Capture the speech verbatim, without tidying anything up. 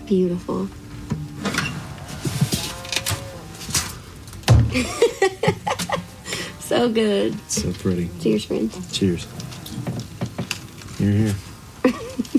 Beautiful. So good. So pretty. Cheers, friends. Cheers. Here, here.